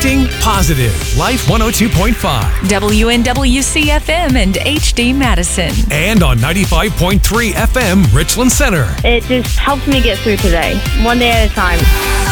Connecting positive. Life 102.5. WNWC-FM and HD Madison. And on 95.3 FM, Richland Center. It just helps me get through today, one day at a time.